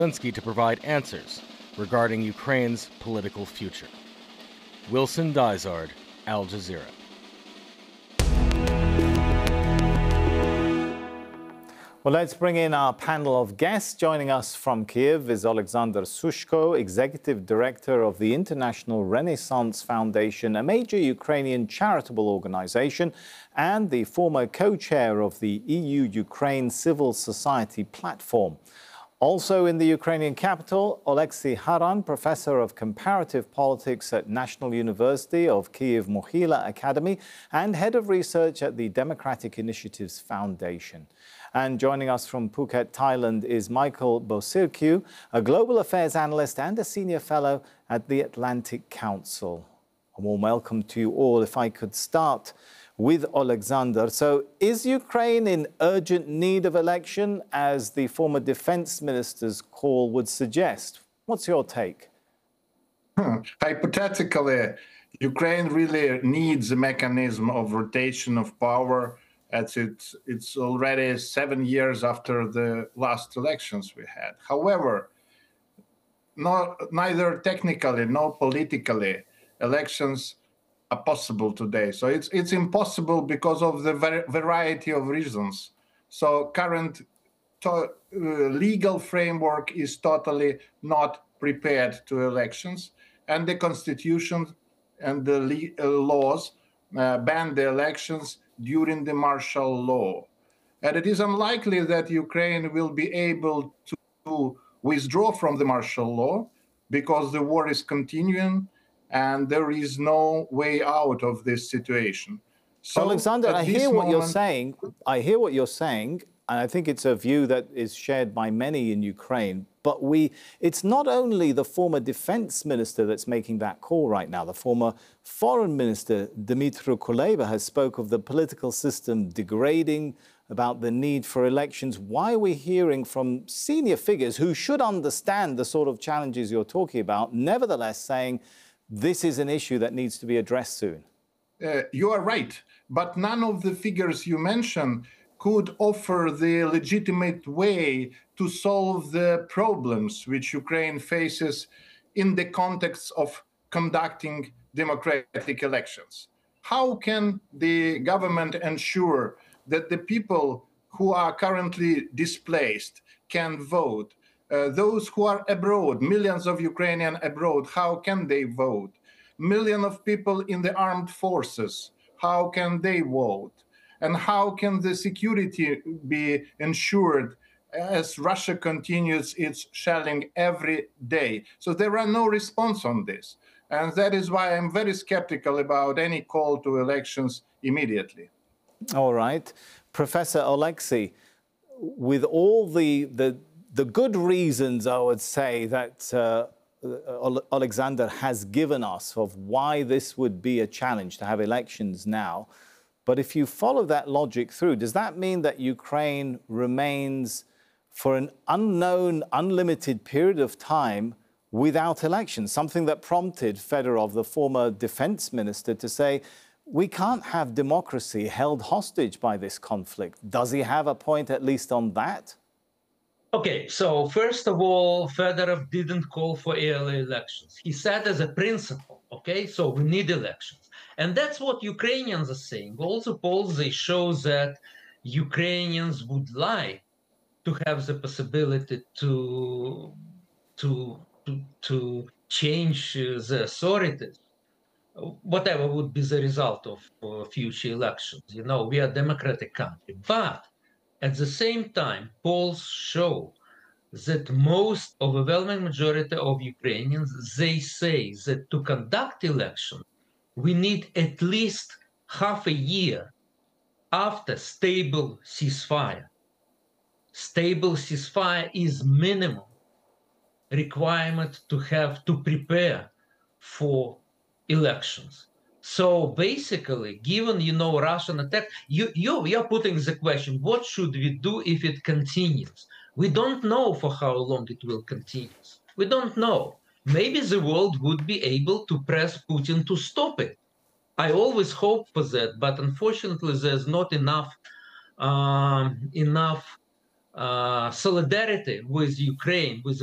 Zelensky to provide answers regarding Ukraine's political future. Wilson Dysart, Al Jazeera. Well, let's bring in our panel of guests. Joining us from Kiev is Alexander Sushko, Executive Director of the International Renaissance Foundation, a major Ukrainian charitable organization, and the former co-chair of the EU-Ukraine Civil Society Platform. Also in the Ukrainian capital, Oleksiy Haran, Professor of Comparative Politics at National University of Kyiv Mohyla Academy and Head of Research at the Democratic Initiatives Foundation. And joining us from Phuket, Thailand is Michael Bosirkiu, a global affairs analyst and a senior fellow at the Atlantic Council. A warm welcome to you all. If I could start with Alexander. So is Ukraine in urgent need of election, as the former defense minister's call would suggest? What's your take? Hypothetically, Ukraine really needs a mechanism of rotation of power, as it's already 7 years after the last elections we had. However, neither technically nor politically elections are possible today. So it's impossible because of the variety of reasons. So current legal framework is totally not prepared to elections, and the constitution and the laws ban the elections during the martial law. And it is unlikely that Ukraine will be able to withdraw from the martial law because the war is continuing and there is no way out of this situation. So, Alexander, I hear what you're saying. And I think it's a view that is shared by many in Ukraine. But it's not only the former defense minister that's making that call right now. The former foreign minister, Dmytro Kuleba, has spoke of the political system degrading, about the need for elections. Why are we hearing from senior figures who should understand the sort of challenges you're talking about, nevertheless saying this is an issue that needs to be addressed soon? You are right. But none of the figures you mentioned could offer the legitimate way to solve the problems which Ukraine faces in the context of conducting democratic elections. How can the government ensure that the people who are currently displaced can vote? Those who are abroad, millions of Ukrainians abroad, how can they vote? Millions of people in the armed forces, how can they vote? And how can the security be ensured as Russia continues its shelling every day? So there are no response on this. And that is why I'm very skeptical about any call to elections immediately. All right. Professor Oleksiy, with all the good reasons, I would say, that Alexander has given us of why this would be a challenge to have elections now, but if you follow that logic through, does that mean that Ukraine remains for an unknown, unlimited period of time without elections? Something that prompted Fedorov, the former defense minister, to say, we can't have democracy held hostage by this conflict. Does he have a point at least on that? Okay, so first of all, Fedorov didn't call for early elections. He said as a principle, okay, so we need elections. And that's what Ukrainians are saying. All the polls, they show that Ukrainians would like to have the possibility to change the authorities, whatever would be the result of future elections. You know, we are a democratic country. But at the same time, polls show that most overwhelming majority of Ukrainians, they say that to conduct elections, we need at least half a year after stable ceasefire. Stable ceasefire is minimum requirement to prepare for elections. So basically, given, you know, Russian attack, you're putting the question, what should we do if it continues? We don't know for how long it will continue. We don't know. Maybe the world would be able to press Putin to stop it. I always hope for that, but unfortunately, there's not enough solidarity with Ukraine, with